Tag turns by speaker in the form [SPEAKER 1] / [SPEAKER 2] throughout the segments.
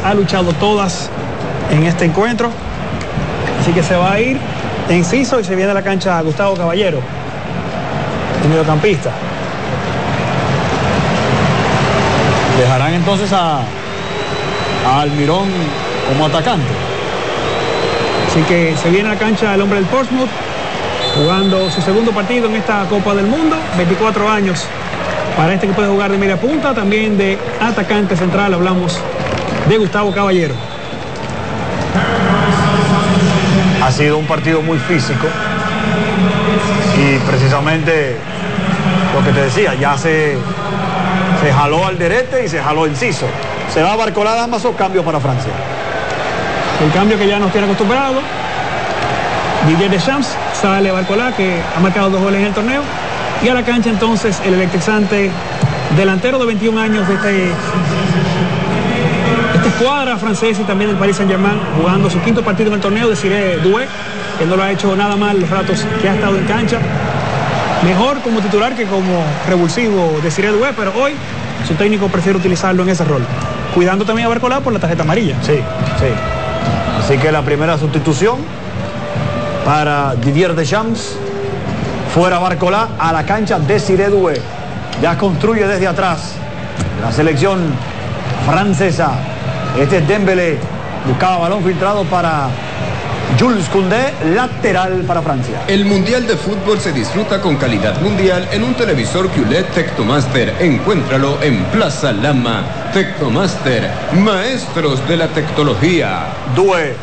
[SPEAKER 1] ha luchado todas en este encuentro. Así que se va a ir Enciso y se viene a la cancha Gustavo Caballero, el mediocampista.
[SPEAKER 2] Dejarán entonces a Almirón como atacante.
[SPEAKER 1] Así que se viene a la cancha el hombre del Portsmouth, jugando su segundo partido en esta Copa del Mundo, 24 años para este que puede jugar de media punta, también de atacante central. Hablamos de Gustavo Caballero.
[SPEAKER 2] Ha sido un partido muy físico y precisamente lo que te decía, ya se jaló Alderete y se jaló Enciso. Se va a Barcolá, Damaso, cambio para Francia.
[SPEAKER 1] El cambio que ya nos tiene acostumbrado. Didier Deschamps, sale Barcolá, que ha marcado 2 goles en el torneo. Y a la cancha entonces el electrizante delantero de 21 años de esta escuadra francesa y también del Paris Saint-Germain, jugando su 5º partido en el torneo, Desiré Doué, que no lo ha hecho nada mal los ratos que ha estado en cancha. Mejor como titular que como revulsivo Desiré Doué, pero hoy su técnico prefiere utilizarlo en ese rol, cuidando también a Barcolá por la tarjeta amarilla.
[SPEAKER 2] Sí, sí. Así que la primera sustitución para Didier Deschamps. Fuera Barcolá, a la cancha Desiré Doué. Ya construye desde atrás la selección francesa. Este es Dembélé. Buscaba balón filtrado para Jules Koundé, lateral para Francia.
[SPEAKER 3] El Mundial de Fútbol se disfruta con calidad mundial en un televisor QLED Tectomaster. Encuéntralo en Plaza Lama. Tectomaster, maestros de la tecnología.
[SPEAKER 2] Doué.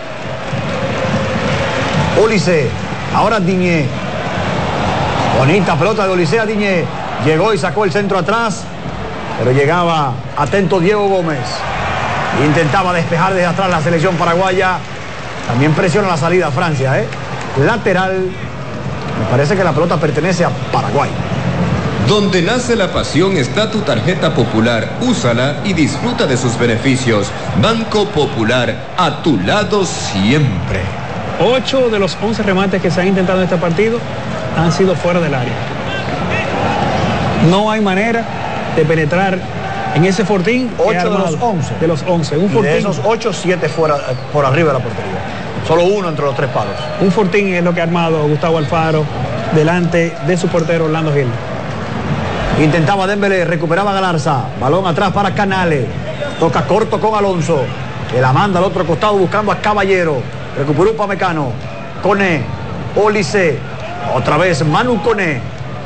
[SPEAKER 2] Olise. Ahora Digne. Bonita pelota de Olise a Digne. Llegó y sacó el centro atrás, pero llegaba atento Diego Gómez. Intentaba despejar desde atrás la selección paraguaya. También presiona la salida a Francia, Lateral. Me parece que la pelota pertenece a Paraguay.
[SPEAKER 3] Donde nace la pasión está tu tarjeta Popular. Úsala y disfruta de sus beneficios. Banco Popular, a tu lado siempre.
[SPEAKER 1] 8 de los 11 remates que se han intentado en este partido han sido fuera del área. No hay manera de penetrar en ese fortín.
[SPEAKER 2] 8 de los 11.
[SPEAKER 1] De los 11. Un fortín.
[SPEAKER 2] De esos 8, 7 fuera, por arriba de la portería. Solo uno entre los 3 palos.
[SPEAKER 1] Un fortín es lo que ha armado Gustavo Alfaro delante de su portero Orlando Gil.
[SPEAKER 2] Intentaba Dembélé, recuperaba Galarza. Balón atrás para Canales. Toca corto con Alonso. Que la manda al otro costado buscando a Caballero. Recuperó Upamecano. Koné. Olise. Otra vez Manu Koné.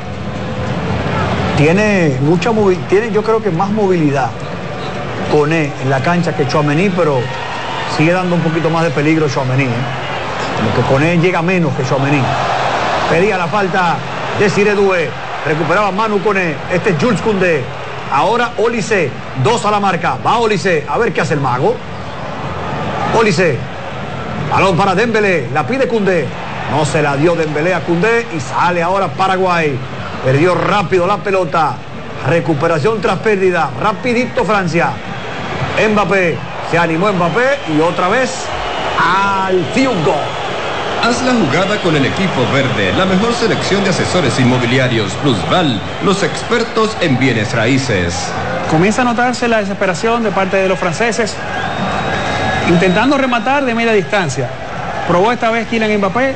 [SPEAKER 2] Tiene mucha movilidad. Tiene, yo creo que más movilidad Koné en la cancha que Tchouaméni, pero sigue dando un poquito más de peligro Tchouaméni. Como que Koné llega menos que Tchouaméni. Pedía la falta Desiré Doué. Recuperaba Manu Koné. Este es Jules Koundé. Ahora Olise. 2 a la marca. Va Olise. A ver qué hace el mago. Olise. Balón para Dembélé. La pide Koundé. No se la dio Dembélé a Koundé. Y sale ahora Paraguay. Perdió rápido la pelota. Recuperación tras pérdida. Rapidito Francia. Mbappé. Se animó Mbappé. Y otra vez al field goal.
[SPEAKER 3] Haz la jugada con el equipo verde, la mejor selección de asesores inmobiliarios Plusval, los expertos en bienes raíces.
[SPEAKER 1] Comienza a notarse la desesperación de parte de los franceses, intentando rematar de media distancia. Probó esta vez Kylian Mbappé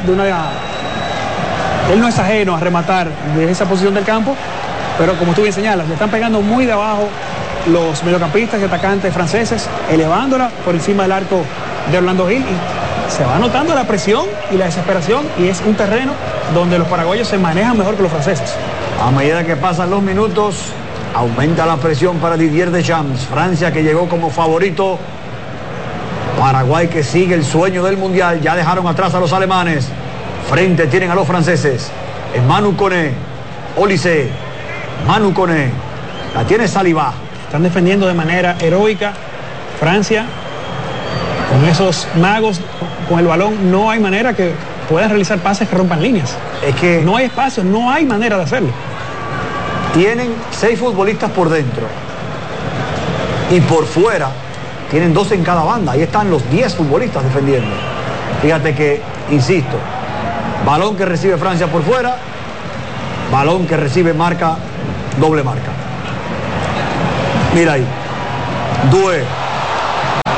[SPEAKER 1] él no es ajeno a rematar desde esa posición del campo, pero como tú bien señalas, le están pegando muy de abajo los mediocampistas y atacantes franceses, elevándola por encima del arco de Orlando Gil, y se va notando la presión y la desesperación, y es un terreno donde los paraguayos se manejan mejor que los franceses.
[SPEAKER 2] A medida que pasan los minutos, aumenta la presión para Didier Deschamps. Francia, que llegó como favorito. Paraguay, que sigue el sueño del Mundial. Ya dejaron atrás a los alemanes. Frente tienen a los franceses. Es Manu Koné. Olise. Manu Koné. La tiene Saliba.
[SPEAKER 1] Están defendiendo de manera heroica. Francia, con esos magos, con el balón, no hay manera que puedan realizar pases que rompan líneas.
[SPEAKER 2] Es que
[SPEAKER 1] no hay espacio, no hay manera de hacerlo.
[SPEAKER 2] Tienen 6 futbolistas por dentro. Y por fuera tienen 2 en cada banda. Ahí están los 10 futbolistas defendiendo. Fíjate que, insisto, balón que recibe Francia por fuera, balón que recibe marca, doble marca. Mira ahí. Doué.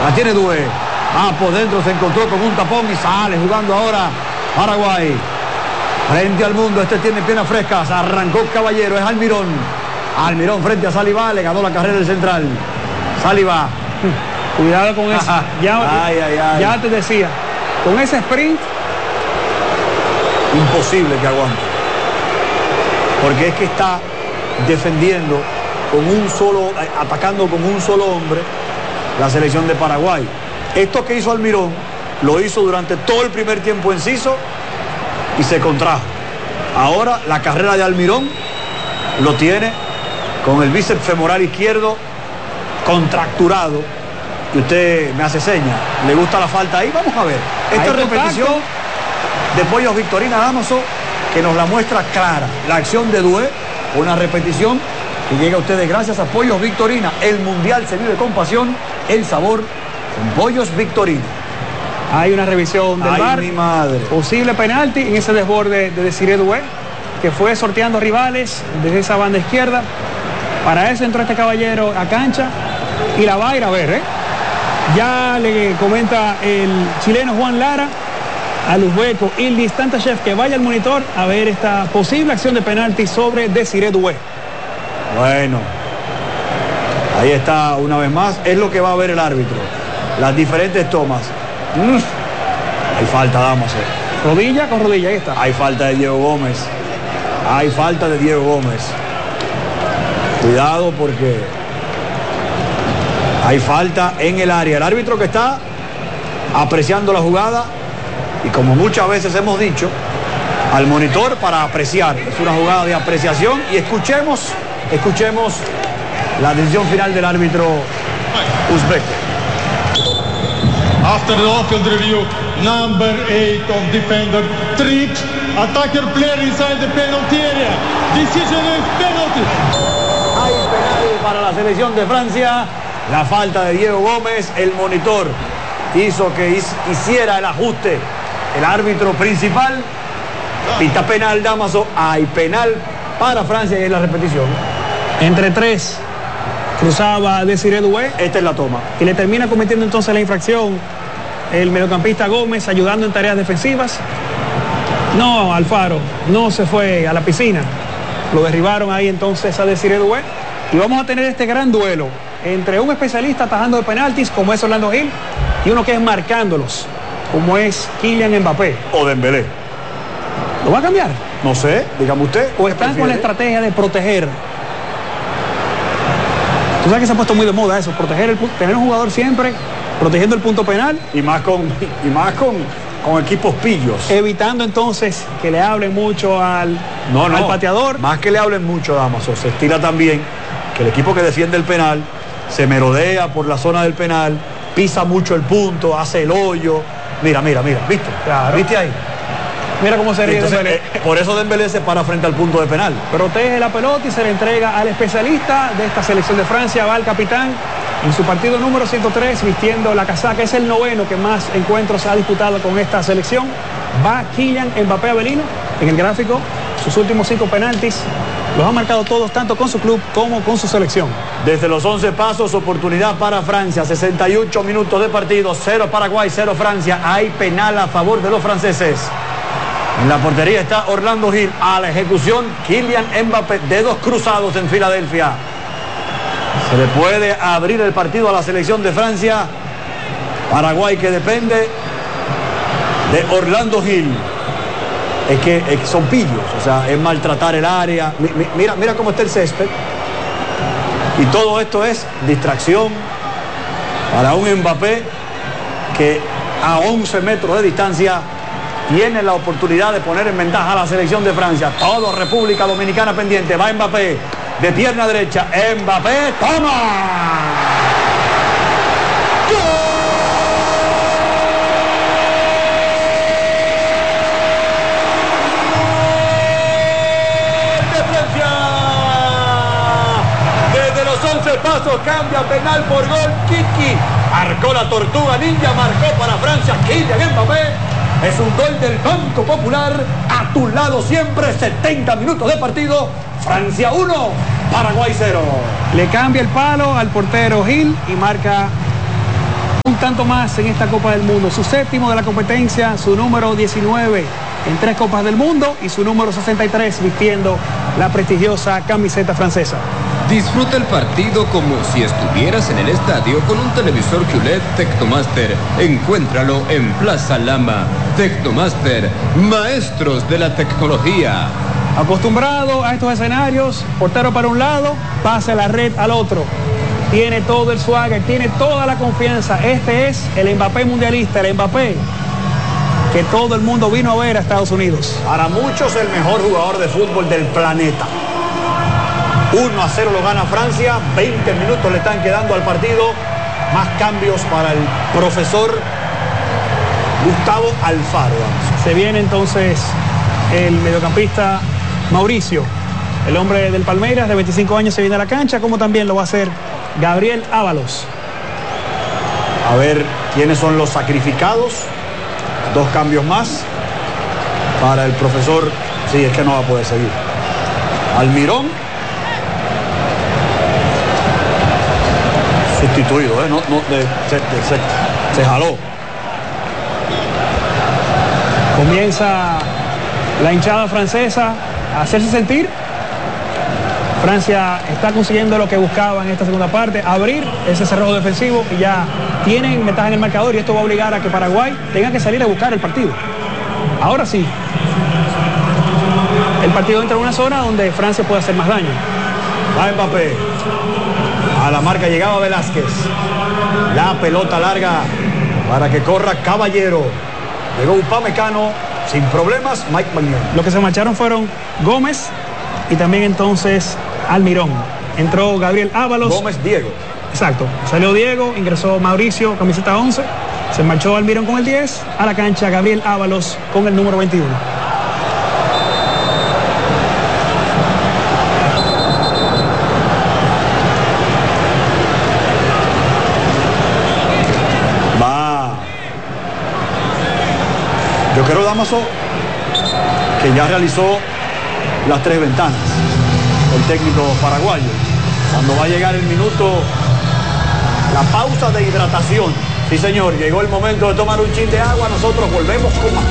[SPEAKER 2] La tiene Doué. Por dentro se encontró con un tapón y sale jugando ahora Paraguay. Frente al mundo, este tiene piernas frescas. Arrancó Caballero, es Almirón. Almirón frente a Saliba, le ganó la carrera del central. Saliba.
[SPEAKER 1] Cuidado con eso. Ya te decía, con ese sprint.
[SPEAKER 2] Imposible que aguante. Porque es que está defendiendo con un solo, atacando con un solo hombre la selección de Paraguay. Esto que hizo Almirón, lo hizo durante todo el primer tiempo enciso y se contrajo. Ahora la carrera de Almirón lo tiene con el bíceps femoral izquierdo contracturado. Y usted me hace seña, ¿le gusta la falta ahí? Vamos a ver. Esta repetición de Pollos Victorina Damaso que nos la muestra clara. La acción de Doué, una repetición que llega a ustedes gracias a Pollos Victorina. El mundial se vive con pasión, el sabor con Pollos Victorina.
[SPEAKER 1] Hay una revisión del VAR.
[SPEAKER 2] Mi madre.
[SPEAKER 1] Posible penalti en ese desborde de Desiré Doué, que fue sorteando rivales desde esa banda izquierda. Para eso entró este caballero a cancha y la va a ir a ver, Ya le comenta el chileno Juan Lara al uzbeco Ildis Tantashev que vaya al monitor a ver esta posible acción de penalti sobre Desiré Doué.
[SPEAKER 2] Bueno, ahí está una vez más, es lo que va a ver el árbitro. Las diferentes tomas. Hay falta, Damaso.
[SPEAKER 1] Rodilla con rodilla, ahí está.
[SPEAKER 2] Hay falta de Diego Gómez. Hay falta de Diego Gómez. Cuidado porque hay falta en el área. El árbitro que está apreciando la jugada y como muchas veces hemos dicho, al monitor para apreciar. Es una jugada de apreciación y escuchemos la decisión final del árbitro uzbek.
[SPEAKER 4] After the off-field review, number 8 of defender trips, attacker player inside the penalty area. Decision is penalty.
[SPEAKER 2] Hay penal para la selección de Francia. La falta de Diego Gómez, el monitor hizo que hiciera el ajuste. El árbitro principal pita penal, Damaso. Hay penal para Francia y es la repetición.
[SPEAKER 1] Entre tres cruzaba Desiré Doué.
[SPEAKER 2] Esta es la toma.
[SPEAKER 1] Y le termina cometiendo entonces la infracción el mediocampista Gómez, ayudando en tareas defensivas. No, Alfaro no se fue a la piscina. Lo derribaron ahí entonces a Desiré Doué. Y vamos a tener este gran duelo entre un especialista atajando de penaltis, como es Orlando Gil, y uno que es marcándolos, como es Kylian Mbappé.
[SPEAKER 2] O Dembélé.
[SPEAKER 1] ¿Lo va a cambiar?
[SPEAKER 2] No sé, dígame usted.
[SPEAKER 1] ¿O están con la estrategia de proteger? Tú sabes que se ha puesto muy de moda eso, tener un jugador siempre protegiendo el punto penal.
[SPEAKER 2] Y más con equipos pillos.
[SPEAKER 1] Evitando entonces que le hablen mucho al pateador.
[SPEAKER 2] Más que le hablen mucho, Damaso, se estila también que el equipo que defiende el penal se merodea por la zona del penal, pisa mucho el punto, hace el hoyo. Mira, ¿viste?
[SPEAKER 1] Claro.
[SPEAKER 2] ¿Viste ahí?
[SPEAKER 1] Mira cómo se ríe Dembélé.
[SPEAKER 2] Por eso Dembélé se para frente al punto de penal.
[SPEAKER 1] Protege la pelota y se le entrega al especialista de esta selección de Francia, va el capitán en su partido número 103 vistiendo la casaca. Es el noveno que más encuentros ha disputado con esta selección. Va Kylian Mbappé Avelino en el gráfico. Sus últimos 5 penaltis los ha marcado todos, tanto con su club como con su selección.
[SPEAKER 2] Desde los 11 pasos, oportunidad para Francia. 68 minutos de partido. 0 Paraguay, 0 Francia. Hay penal a favor de los franceses. En la portería está Orlando Gil. A la ejecución, Kylian Mbappé. Dedos cruzados en Filadelfia. Se le puede abrir el partido a la selección de Francia. Paraguay que depende de Orlando Gil. Es que son pillos, o sea, es maltratar el área. Mira cómo está el césped. Y todo esto es distracción para un Mbappé que a 11 metros de distancia tiene la oportunidad de poner en ventaja a la selección de Francia. Todo República Dominicana pendiente. Va Mbappé de pierna derecha. Mbappé, ¡toma! Paso, cambia penal por gol. Kiki marcó la tortuga ninja, marcó para Francia. Kylian Mbappé. Es un gol del Banco Popular. A tu lado siempre. 70 minutos de partido. Francia 1, Paraguay 0.
[SPEAKER 1] Le cambia el palo al portero Gil y marca un tanto más en esta Copa del Mundo, su séptimo de la competencia, su número 19 en 3 Copas del Mundo y su número 63 vistiendo la prestigiosa camiseta francesa.
[SPEAKER 3] Disfruta el partido como si estuvieras en el estadio con un televisor QLED Tecnomaster. Encuéntralo en Plaza Lama. Tecnomaster, maestros de la tecnología.
[SPEAKER 1] Acostumbrado a estos escenarios, portero para un lado, pase la red al otro. Tiene todo el swagger, tiene toda la confianza. Este es el Mbappé mundialista, el Mbappé que todo el mundo vino a ver a Estados Unidos.
[SPEAKER 2] Para muchos el mejor jugador de fútbol del planeta. 1-0 lo gana Francia, 20 minutos le están quedando al partido. Más cambios para el profesor Gustavo Alfaro.
[SPEAKER 1] Se viene entonces el mediocampista Mauricio, el hombre del Palmeiras de 25 años, se viene a la cancha, como también lo va a hacer Gabriel Ábalos.
[SPEAKER 2] A ver quiénes son los sacrificados. 2 cambios más para el profesor. Sí, es que no va a poder seguir. Almirón sustituido, se jaló.
[SPEAKER 1] Comienza la hinchada francesa a hacerse sentir. Francia está consiguiendo lo que buscaba en esta segunda parte, abrir ese cerrojo defensivo, y ya tienen ventaja en el marcador, y esto va a obligar a que Paraguay tenga que salir a buscar el partido. Ahora sí, el partido entra en una zona donde Francia puede hacer más daño.
[SPEAKER 2] Va Mbappé. A la marca llegaba Velázquez. La pelota larga para que corra Caballero. Llegó Upamecano sin problemas. Mike Maignan.
[SPEAKER 1] Lo que se marcharon fueron Gómez y también entonces Almirón. Entró Gabriel Ábalos.
[SPEAKER 2] Gómez, Diego.
[SPEAKER 1] Exacto. Salió Diego, ingresó Mauricio, camiseta 11. Se marchó Almirón con el 10. A la cancha Gabriel Ábalos con el número 21.
[SPEAKER 2] Yo creo, Damaso, que ya realizó las 3 ventanas el técnico paraguayo. Cuando va a llegar el minuto, la pausa de hidratación. Sí, señor, llegó el momento de tomar un chin de agua. Nosotros volvemos con más.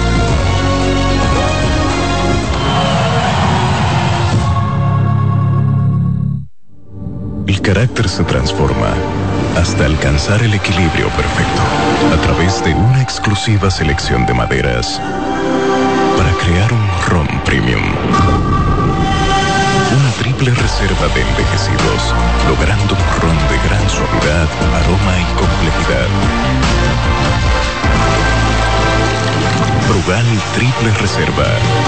[SPEAKER 5] El carácter se transforma hasta alcanzar el equilibrio perfecto a través de una exclusiva selección de maderas para crear un ron premium. Una triple reserva de envejecidos, logrando un ron de gran suavidad, aroma y complejidad. Brugal Triple Reserva.